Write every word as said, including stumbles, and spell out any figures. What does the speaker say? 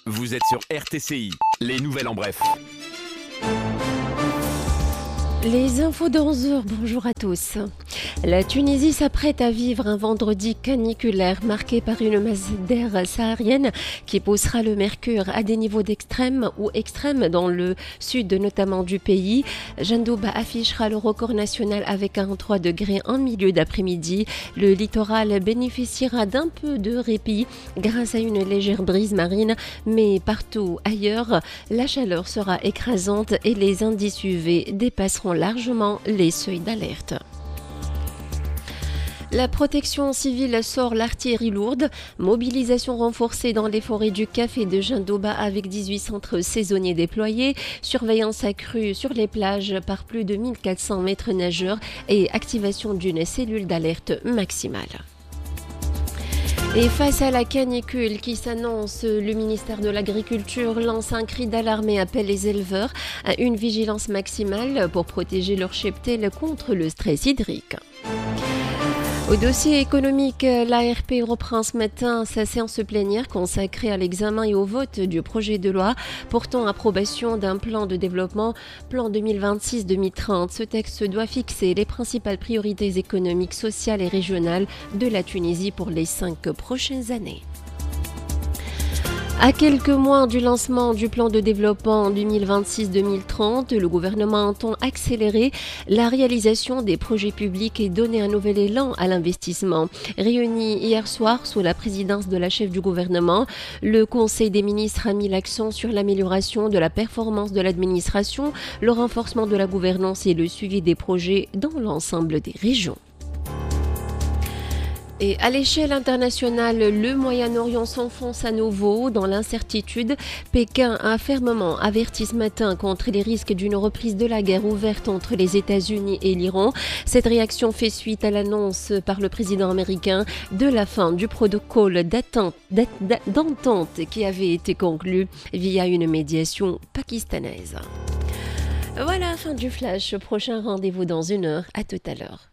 Vous êtes sur R T C I, les nouvelles en bref. Les infos de onze heures, bonjour à tous. La Tunisie s'apprête à vivre un vendredi caniculaire marqué par une masse d'air saharienne qui poussera le mercure à des niveaux d'extrême ou extrême dans le sud notamment du pays. Jandouba affichera le record national avec quarante-trois degrés en milieu d'après-midi. Le littoral bénéficiera d'un peu de répit grâce à une légère brise marine, mais partout ailleurs, la chaleur sera écrasante et les indices U V dépasseront largement les seuils d'alerte. La protection civile sort l'artillerie lourde, mobilisation renforcée dans les forêts du Cap et de Jandouba avec dix-huit centres saisonniers déployés, surveillance accrue sur les plages par plus de mille quatre cents maîtres nageurs et activation d'une cellule d'alerte maximale. Et face à la canicule qui s'annonce, le ministère de l'Agriculture lance un cri d'alarme et appelle les éleveurs à une vigilance maximale pour protéger leur cheptel contre le stress hydrique. Au dossier économique, l'A R P reprend ce matin sa séance plénière consacrée à l'examen et au vote du projet de loi portant approbation d'un plan de développement, plan deux mille vingt-six deux mille trente. Ce texte doit fixer les principales priorités économiques, sociales et régionales de la Tunisie pour les cinq prochaines années. À quelques mois du lancement du plan de développement deux mille vingt-six deux mille trente, le gouvernement entend accélérer la réalisation des projets publics et donner un nouvel élan à l'investissement. Réuni hier soir sous la présidence de la chef du gouvernement, le Conseil des ministres a mis l'accent sur l'amélioration de la performance de l'administration, le renforcement de la gouvernance et le suivi des projets dans l'ensemble des régions. Et à l'échelle internationale, le Moyen-Orient s'enfonce à nouveau dans l'incertitude. Pékin a fermement averti ce matin contre les risques d'une reprise de la guerre ouverte entre les États-Unis et l'Iran. Cette réaction fait suite à l'annonce par le président américain de la fin du protocole d'entente qui avait été conclu via une médiation pakistanaise. Voilà, fin du flash. Prochain rendez-vous dans une heure. À tout à l'heure.